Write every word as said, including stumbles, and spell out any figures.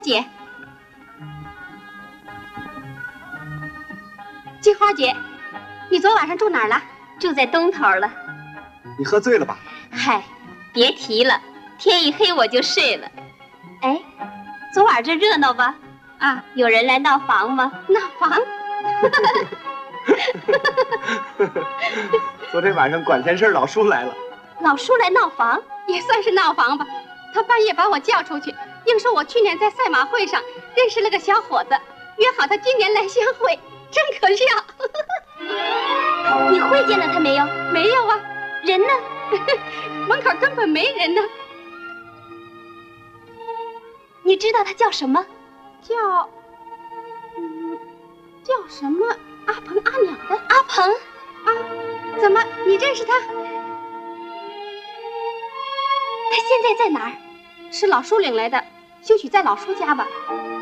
姐，金花姐，你昨晚上住哪儿了？ 住在东头了。 你喝醉了吧？ 嗨，别提了，天一黑我就睡了。哎，昨晚这热闹吧？ 啊， 有人来闹房吗？ 闹房？ 昨天晚上管闲事老叔来了。 老叔来闹房， 也算是闹房吧。他半夜把我叫出去，硬说我去年在赛马会上认识了个小伙子，约好他今年来相会，真可笑。 你会见到他没有？ 没有啊。 人呢？ 门口根本没人呢。 你知道他叫什么？ 叫，嗯，叫什么？阿鹏阿鸟的。 阿鹏？ 啊，怎么你认识他？ 他现在在哪儿？ 是老叔领来的，兴许在老叔家吧。